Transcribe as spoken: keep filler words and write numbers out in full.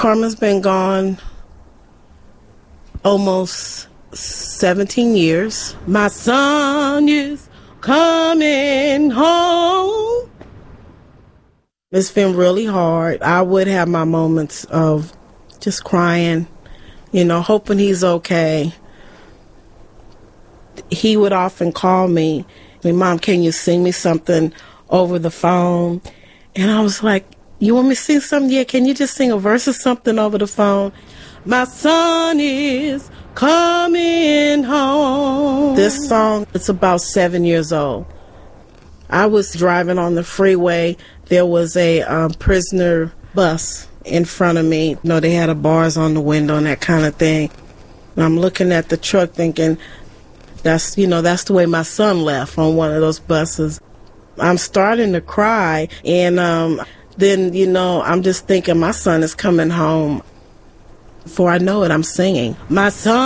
Carmen's been gone almost seventeen years. My son is coming home. It's been really hard. I would have my moments of just crying, you know, hoping he's okay. He would often call me, Mom, can you sing me something over the phone? And I was like, you want me to sing something? Yeah, can you just sing a verse or something over the phone? My son is coming home. This song, it's about seven years old. I was driving on the freeway. There was a um, prisoner bus in front of me. You know, they had a bars on the window and that kind of thing. And I'm looking at the truck thinking, that's, you know, that's the way my son left, on one of those buses. I'm starting to cry, and um, then, you know, I'm just thinking my son is coming home. Before I know it, I'm singing. My son